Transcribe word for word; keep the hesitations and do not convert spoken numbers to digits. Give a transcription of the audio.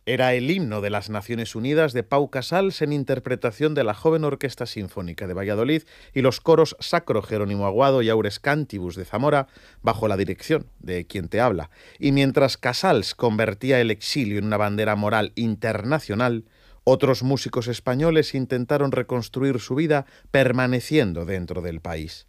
Era el himno de las Naciones Unidas de Pau Casals en interpretación de la joven Orquesta Sinfónica de Valladolid y los coros Sacro Jerónimo Aguado y Aures Cantibus de Zamora, bajo la dirección de quien te habla. Y mientras Casals convertía el exilio en una bandera moral internacional, otros músicos españoles intentaron reconstruir su vida permaneciendo dentro del país.